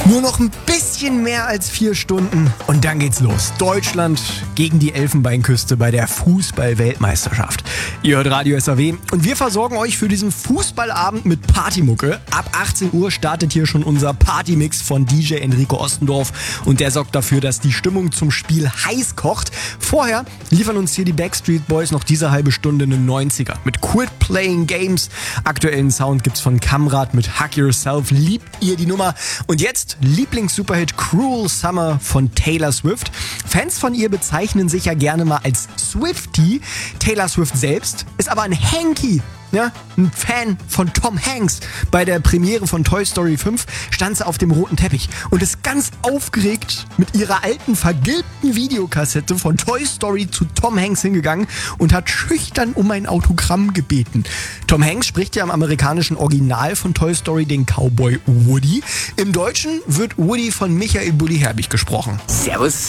Nur noch ein bisschen mehr als 4 Stunden und dann geht's los. Deutschland gegen die Elfenbeinküste bei der Fußball-Weltmeisterschaft. Ihr hört Radio SAW und wir versorgen euch für diesen Fußballabend mit Partymucke. Ab 18 Uhr startet hier schon unser Partymix von DJ Enrico Ostendorf und der sorgt dafür, dass die Stimmung zum Spiel heiß kocht. Vorher liefern uns hier die Backstreet Boys noch diese halbe Stunde einen 90er mit Quit Playing Games. Aktuellen Sound gibt's von Kamrat mit Hug Yourself. Liebt ihr die Nummer? Und jetzt Lieblings-Superhit Cruel Summer von Taylor Swift. Fans von ihr bezeichnen sich ja gerne mal als Swiftie. Taylor Swift selbst ist aber ein Hanky. Ja, ein Fan von Tom Hanks. Bei der Premiere von Toy Story 5 stand sie auf dem roten Teppich und ist ganz aufgeregt mit ihrer alten, vergilbten Videokassette von Toy Story zu Tom Hanks hingegangen und hat schüchtern um ein Autogramm gebeten. Tom Hanks spricht ja im amerikanischen Original von Toy Story den Cowboy Woody. Im Deutschen wird Woody von Michael Bulli Herbig gesprochen. Servus.